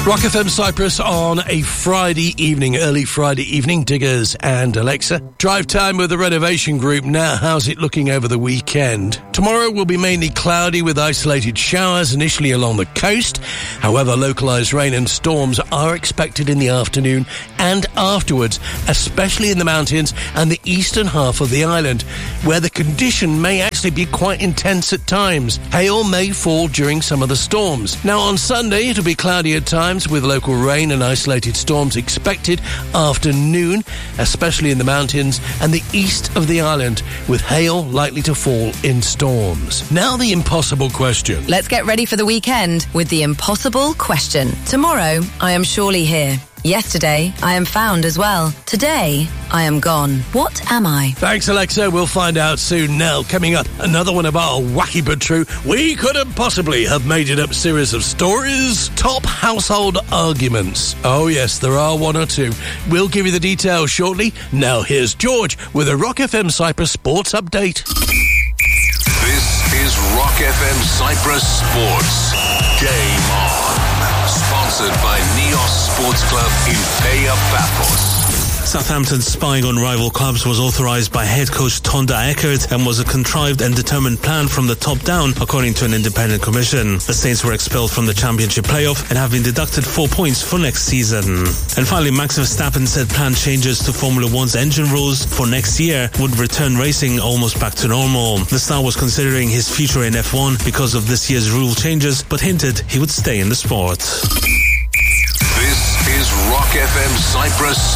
Rock FM Cyprus on a Friday evening, early Friday evening. Diggers and Alexa. Drive time with the renovation group. Now, how's it looking over the weekend? Tomorrow will be mainly cloudy with isolated showers initially along the coast. However, localised rain and storms are expected in the afternoon and afterwards, especially in the mountains and the eastern half of the island, where the condition may actually be quite intense at times. Hail may fall during some of the storms. Now, on Sunday, it'll be cloudy at times with local rain and isolated storms expected after noon, especially in the mountains and the east of the island, with hail likely to fall in storms. Now the impossible question. Let's get ready for the weekend with the impossible question. Tomorrow, I am surely here. Yesterday, I am found as well. Today, I am gone. What am I? Thanks, Alexa. We'll find out soon. Now, coming up, another one of our wacky but true, we couldn't possibly have made it up series of stories. Top household arguments. Oh, yes, there are one or two. We'll give you the details shortly. Now, here's George with a Rock FM Cyprus Sports Update. This is Rock FM Cyprus Sports. Game on. Sponsored by Neos Sports Club in Pea Paphos. Southampton's spying on rival clubs was authorised by head coach Tonda Eckert and was a contrived and determined plan from the top down, according to an independent commission. The Saints were expelled from the Championship playoff and have been deducted 4 points for next season. And finally, Max Verstappen said planned changes to Formula One's engine rules for next year would return racing almost back to normal. The star was considering his future in F1 because of this year's rule changes, but hinted he would stay in the sport. This is Rock FM Cyprus